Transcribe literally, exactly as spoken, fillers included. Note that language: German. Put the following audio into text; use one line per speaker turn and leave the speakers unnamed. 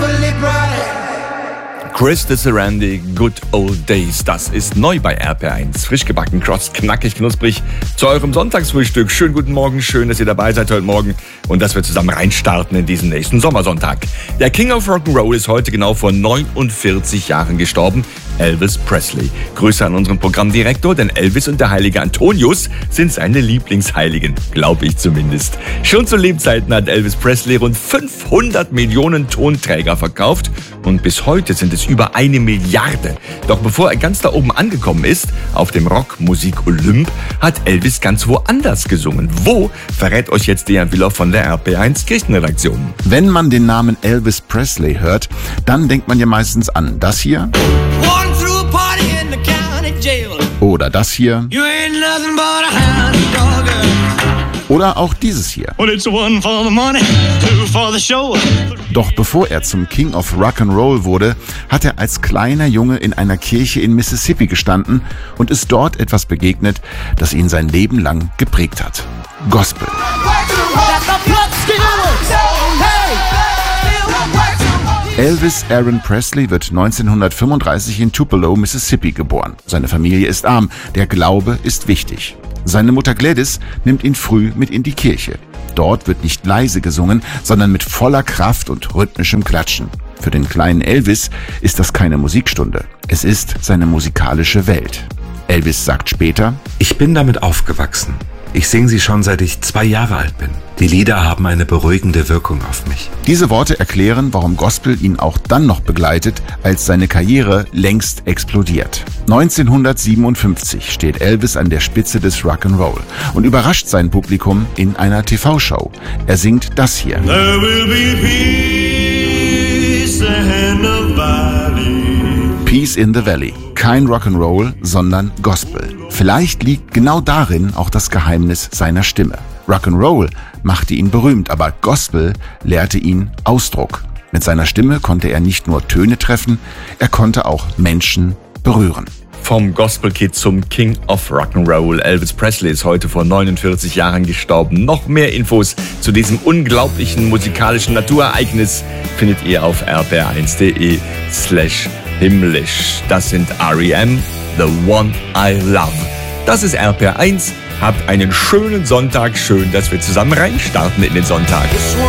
Chris de Sarandí, Good Old Days. Das ist neu bei R P R eins. Frisch gebacken, kross, knackig, knusprig. Zu eurem Sonntagsfrühstück. Schönen guten Morgen, schön, dass ihr dabei seid heute Morgen und dass wir zusammen reinstarten in diesen nächsten Sommersonntag. Der King of Rock'n'Roll ist heute genau vor neunundvierzig Jahren gestorben. Elvis Presley. Grüße an unseren Programmdirektor, denn Elvis und der heilige Antonius sind seine Lieblingsheiligen. Glaube ich zumindest. Schon zu Lebzeiten hat Elvis Presley rund fünfhundert Millionen Tonträger verkauft und bis heute sind es über eine Milliarde. Doch bevor er ganz da oben angekommen ist, auf dem Rockmusik-Olymp, hat Elvis ganz woanders gesungen. Wo, verrät euch jetzt Dejan Viller von der R P R eins Kirchenredaktion.
Wenn man den Namen Elvis Presley hört, dann denkt man ja meistens an das hier oder das hier oder auch dieses hier. Doch bevor er zum King of Rock'n'Roll wurde, hat er als kleiner Junge in einer Kirche in Mississippi gestanden und ist dort etwas begegnet, das ihn sein Leben lang geprägt hat. Gospel. Elvis Aaron Presley wird neunzehnhundertfünfunddreißig in Tupelo, Mississippi geboren. Seine Familie ist arm, der Glaube ist wichtig. Seine Mutter Gladys nimmt ihn früh mit in die Kirche. Dort wird nicht leise gesungen, sondern mit voller Kraft und rhythmischem Klatschen. Für den kleinen Elvis ist das keine Musikstunde, es ist seine musikalische Welt. Elvis sagt später:
Ich bin damit aufgewachsen. Ich singe sie schon, seit ich zwei Jahre alt bin. Die Lieder haben eine beruhigende Wirkung auf mich.
Diese Worte erklären, warum Gospel ihn auch dann noch begleitet, als seine Karriere längst explodiert. neunzehnhundertsiebenundfünfzig steht Elvis an der Spitze des Rock'n'Roll und überrascht sein Publikum in einer T V-Show. Er singt das hier. There will be peace in the valley. Peace in the Valley. Kein Rock'n'Roll, sondern Gospel. Vielleicht liegt genau darin auch das Geheimnis seiner Stimme. Rock'n'Roll machte ihn berühmt, aber Gospel lehrte ihn Ausdruck. Mit seiner Stimme konnte er nicht nur Töne treffen, er konnte auch Menschen berühren.
Vom Gospel-Kid zum King of Rock'n'Roll. Elvis Presley ist heute vor neunundvierzig Jahren gestorben. Noch mehr Infos zu diesem unglaublichen musikalischen Naturereignis findet ihr auf r p r eins punkt d e slash himmlisch. Das sind R E M, The One I Love. Das ist R P R eins. Habt einen schönen Sonntag. Schön, dass wir zusammen reinstarten in den Sonntag.